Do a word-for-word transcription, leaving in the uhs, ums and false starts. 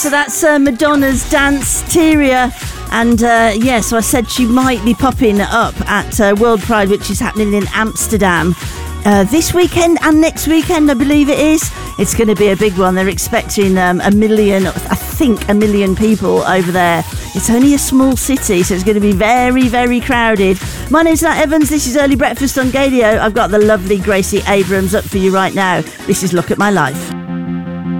So that's uh, Madonna's Dance Teria. And uh, yeah, so I said she might be popping up at uh, World Pride, which is happening in Amsterdam uh, this weekend and next weekend, I believe it is. It's going to be a big one. They're expecting um, a million, I think a million people over there. It's only a small city, so it's going to be very, very crowded. My name's Nat Evans. This is Early Breakfast on Gadio. I've got the lovely Gracie Abrams up for you right now. This is Look at My Life.